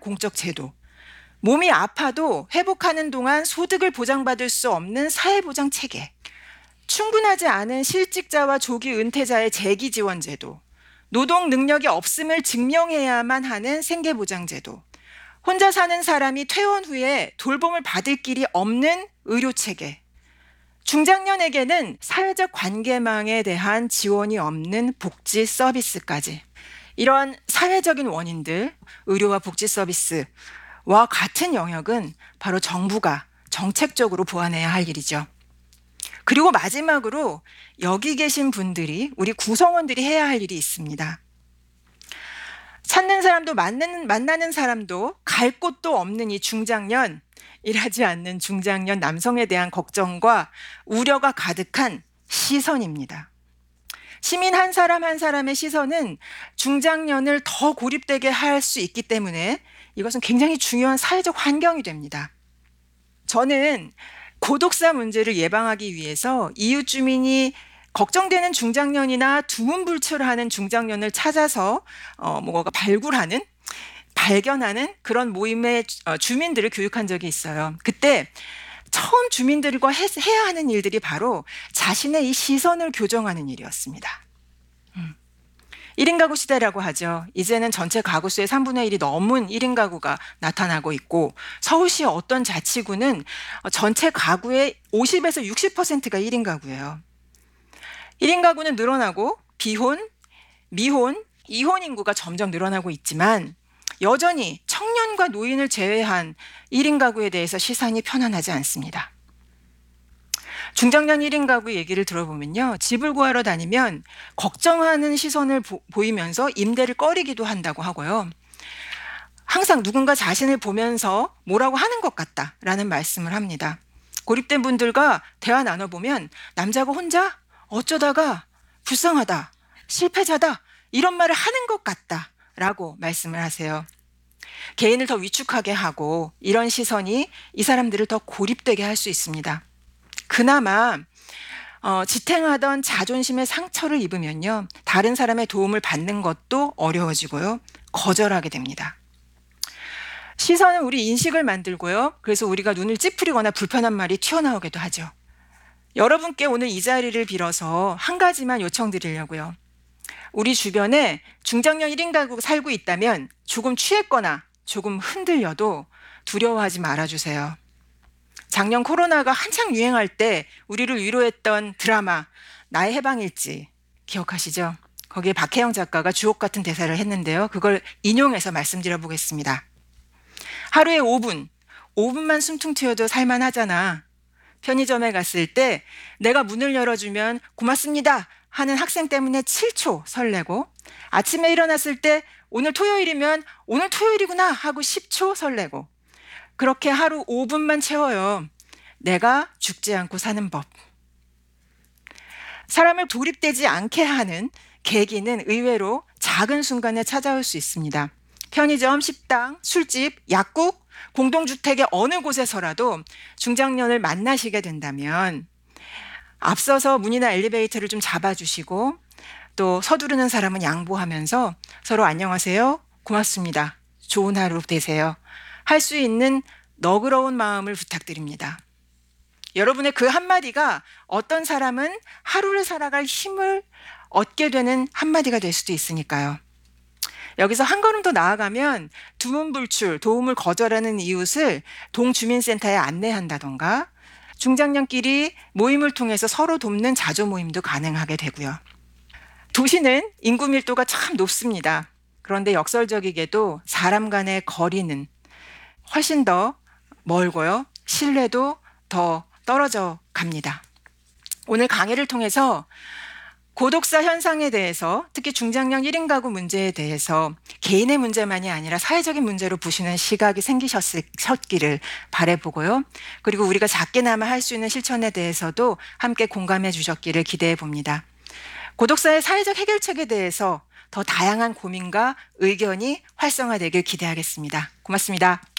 공적 제도, 몸이 아파도 회복하는 동안 소득을 보장받을 수 없는 사회보장 체계, 충분하지 않은 실직자와 조기 은퇴자의 재기 지원 제도, 노동 능력이 없음을 증명해야만 하는 생계보장 제도, 혼자 사는 사람이 퇴원 후에 돌봄을 받을 길이 없는 의료 체계, 중장년에게는 사회적 관계망에 대한 지원이 없는 복지 서비스까지, 이런 사회적인 원인들, 의료와 복지 서비스와 같은 영역은 바로 정부가 정책적으로 보완해야 할 일이죠. 그리고 마지막으로 여기 계신 분들이, 우리 구성원들이 해야 할 일이 있습니다. 찾는 사람도 만나는 사람도 갈 곳도 없는 이 중장년, 일하지 않는 중장년 남성에 대한 걱정과 우려가 가득한 시선입니다. 시민 한 사람 한 사람의 시선은 중장년을 더 고립되게 할 수 있기 때문에 이것은 굉장히 중요한 사회적 환경이 됩니다. 저는 고독사 문제를 예방하기 위해서 이웃 주민이 걱정되는 중장년이나 두문불출하는 중장년을 찾아서 발견하는 그런 모임의 주민들을 교육한 적이 있어요. 그때 처음 주민들과 해야 하는 일들이 바로 자신의 이 시선을 교정하는 일이었습니다. 1인 가구 시대라고 하죠. 이제는 전체 가구 수의 3분의 1이 넘은 1인 가구가 나타나고 있고, 서울시의 어떤 자치구는 전체 가구의 50에서 60%가 1인 가구예요. 1인 가구는 늘어나고 비혼, 미혼, 이혼 인구가 점점 늘어나고 있지만 여전히 청년과 노인을 제외한 1인 가구에 대해서 시선이 편안하지 않습니다. 중장년 1인 가구 얘기를 들어보면요, 집을 구하러 다니면 걱정하는 시선을 보이면서 임대를 꺼리기도 한다고 하고요. 항상 누군가 자신을 보면서 뭐라고 하는 것 같다라는 말씀을 합니다. 고립된 분들과 대화 나눠보면 남자가 혼자 어쩌다가 불쌍하다, 실패자다 이런 말을 하는 것 같다라고 말씀을 하세요. 개인을 더 위축하게 하고 이런 시선이 이 사람들을 더 고립되게 할 수 있습니다. 그나마 지탱하던 자존심의 상처를 입으면요, 다른 사람의 도움을 받는 것도 어려워지고요, 거절하게 됩니다. 시선은 우리 인식을 만들고요, 그래서 우리가 눈을 찌푸리거나 불편한 말이 튀어나오기도 하죠. 여러분께 오늘 이 자리를 빌어서 한 가지만 요청드리려고요. 우리 주변에 중장년 1인 가구가 살고 있다면 조금 취했거나 조금 흔들려도 두려워하지 말아주세요. 작년 코로나가 한창 유행할 때 우리를 위로했던 드라마 나의 해방일지 기억하시죠? 거기에 박혜영 작가가 주옥 같은 대사를 했는데요. 그걸 인용해서 말씀드려 보겠습니다. 하루에 5분만 숨통 튀어도 살만하잖아. 편의점에 갔을 때 내가 문을 열어주면 고맙습니다 하는 학생 때문에 7초 설레고, 아침에 일어났을 때 오늘 토요일이면 오늘 토요일이구나 하고 10초 설레고, 그렇게 하루 5분만 채워요. 내가 죽지 않고 사는 법. 사람을 고립되지 않게 하는 계기는 의외로 작은 순간에 찾아올 수 있습니다. 편의점, 식당, 술집, 약국, 공동주택의 어느 곳에서라도 중장년을 만나시게 된다면 앞서서 문이나 엘리베이터를 좀 잡아주시고, 또 서두르는 사람은 양보하면서 서로 안녕하세요, 고맙습니다, 좋은 하루 되세요 할 수 있는 너그러운 마음을 부탁드립니다. 여러분의 그 한마디가 어떤 사람은 하루를 살아갈 힘을 얻게 되는 한마디가 될 수도 있으니까요. 여기서 한 걸음 더 나아가면 두문불출, 도움을 거절하는 이웃을 동주민센터에 안내한다던가, 중장년끼리 모임을 통해서 서로 돕는 자조 모임도 가능하게 되고요. 도시는 인구 밀도가 참 높습니다. 그런데 역설적이게도 사람 간의 거리는 훨씬 더 멀고요, 신뢰도 더 떨어져 갑니다. 오늘 강의를 통해서 고독사 현상에 대해서, 특히 중장년 1인 가구 문제에 대해서 개인의 문제만이 아니라 사회적인 문제로 보시는 시각이 생기셨기를 바라보고요. 그리고 우리가 작게나마 할 수 있는 실천에 대해서도 함께 공감해 주셨기를 기대해 봅니다. 고독사의 사회적 해결책에 대해서 더 다양한 고민과 의견이 활성화되길 기대하겠습니다. 고맙습니다.